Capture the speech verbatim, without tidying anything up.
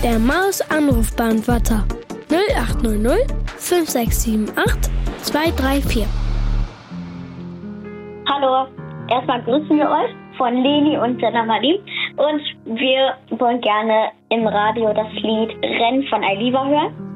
Der Maus-Anrufbeantworter null acht null null fünf sechs sieben acht zwei drei vier. Hallo, erstmal grüßen wir euch von Leni und Senna Marie und wir wollen gerne im Radio das Lied Renn von Ailiva hören.